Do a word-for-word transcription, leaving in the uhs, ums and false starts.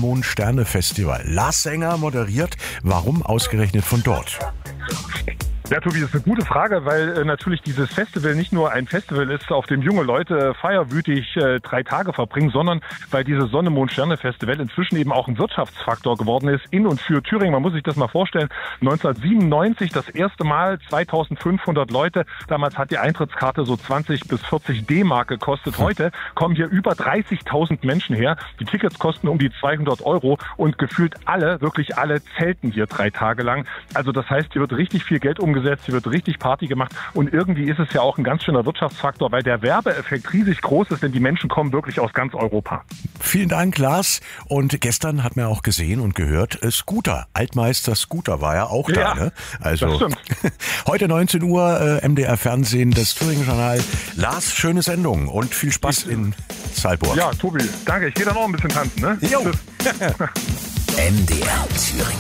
Sonne-Mond-Sterne-Festival. Lars Sänger moderiert. Warum ausgerechnet von dort? Ja, Tobi, das ist eine gute Frage, weil äh, natürlich dieses Festival nicht nur ein Festival ist, auf dem junge Leute feierwütig äh, drei Tage verbringen, sondern weil dieses Sonne-Mond-Sterne-Festival inzwischen eben auch ein Wirtschaftsfaktor geworden ist in und für Thüringen. Man muss sich das mal vorstellen, neunzehnhundertsiebenundneunzig das erste Mal, zweitausendfünfhundert Leute. Damals hat die Eintrittskarte so zwanzig bis vierzig D-Mark gekostet. Heute kommen hier über dreißigtausend Menschen her. Die Tickets kosten um die zweihundert Euro und gefühlt alle, wirklich alle zelten hier drei Tage lang. Also das heißt, hier wird richtig viel Geld umgesetzt. Hier wird richtig Party gemacht und irgendwie ist es ja auch ein ganz schöner Wirtschaftsfaktor, weil der Werbeeffekt riesig groß ist, denn die Menschen kommen wirklich aus ganz Europa. Vielen Dank, Lars. Und gestern hat man auch gesehen und gehört, Scooter, Altmeister Scooter war ja auch da. Ja, ne? Also das stimmt. Heute neunzehn Uhr, äh, M D R Fernsehen, das Thüringen-Journal. Lars, schöne Sendung und viel Spaß ich, in Salzburg. Ja, Tobi, danke. Ich gehe dann auch ein bisschen tanzen. Ne? Jo. M D R Thüringen.